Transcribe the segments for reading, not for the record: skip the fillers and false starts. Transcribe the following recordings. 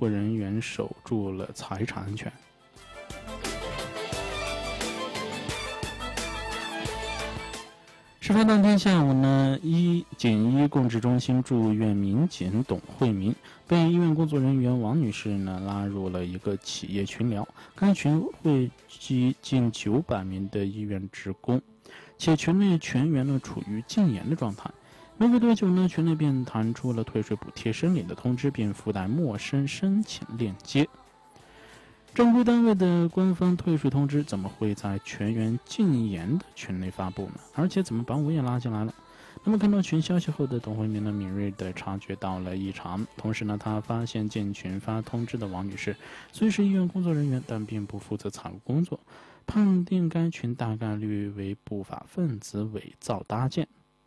护人员守住了财产安全。事发当天下午呢，检医供治中心住院民警董慧民被医院工作人员王女士呢拉入了一个企业群聊，该群汇集近900名的医院职工，且群内全员呢处于禁言的状态。没过多久呢，群内便弹出了退税补贴申领的通知，并附带陌生申请链接。正规单位的官方退税通知怎么会在全员禁言的群内发布呢？而且怎么把我也拉进来了？那么看到群消息后的董慧民呢，敏锐地察觉到了异常，同时呢，他发现进群发通知的王女士虽是医院工作人员，但并不负责财务工作，判定该群大概率为不法分子伪造搭建。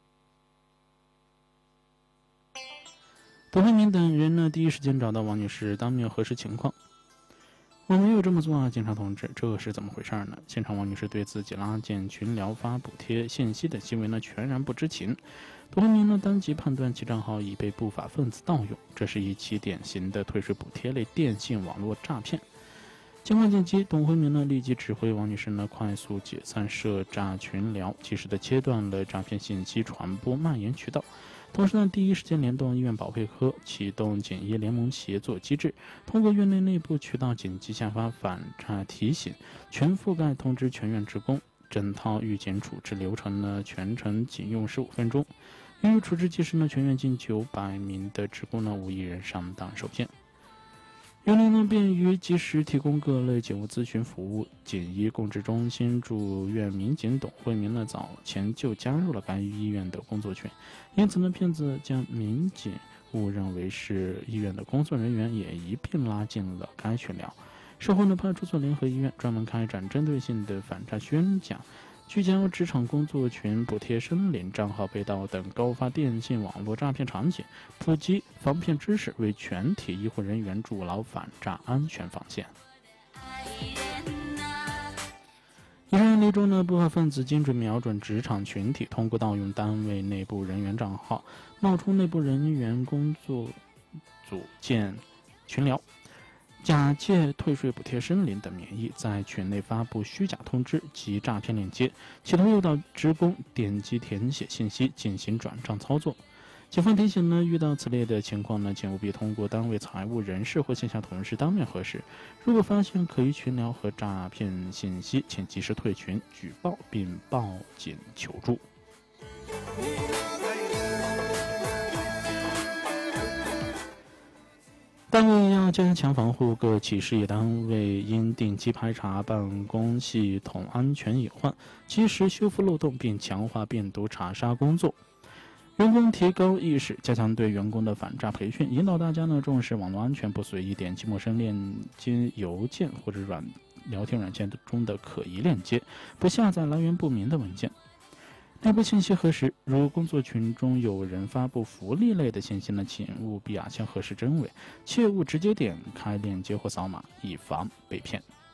董慧民等人呢，第一时间找到王女士，当面核实情况。我没有这么做啊，警察同志，这是怎么回事呢？现场王女士对自己拉进群聊发补贴信息的行为呢，全然不知情。董慧民呢，当即判断其账号已被不法分子盗用，这是一起典型的退税补贴类电信网络诈骗。情况紧急，董慧民呢立即指挥王女士呢快速解散涉诈群聊，及时的切断了诈骗信息传播蔓延渠道。同时呢，第一时间联动医院保卫科，启动检医联盟协作机制，通过院内部渠道紧急下发反诈提醒，全覆盖通知全院职工。整套预检处置流程呢，全程仅用15分钟。由于处置及时呢，全院近900名的职工呢，无一人上当受骗。院内呢，便于及时提供各类检务咨询服务。检医供治中心住院民警董慧民呢，早前就加入了该医院的工作群，因此呢，骗子将民警误认为是医院的工作人员，也一并拉进了该群聊。事后呢，派出所联合医院专门开展针对性的反诈宣讲，聚焦职场工作群、补贴申领、账号被盗等高发电信网络诈骗场景，普及防骗知识，为全体医护人员筑牢反诈安全防线。以上案例中呢，不法分子精准瞄准职场群体，通过盗用单位内部人员账号，冒充内部人员工作组建群聊，假借退税补贴申领等名义，在群内发布虚假通知及诈骗链接，企图诱导职工点击填写信息进行转账操作。警方提醒呢，遇到此类的情况呢，请务必通过单位财务人士或线下同事当面核实。如果发现可疑群聊和诈骗信息，请及时退群举报并报警求助。单位要加强防护，各企事业单位应定期排查办公系统安全隐患，及时修复漏洞，并强化病毒查杀工作。员工提高意识，加强对员工的反诈培训，引导大家呢重视网络安全，不随意点击陌生链接、邮件或者聊天软件中的可疑链接，不下载来源不明的文件。内部信息核实，如工作群中有人发布福利类的信息呢，请务必先核实真伪，切勿直接点开链接或扫码，以防被骗。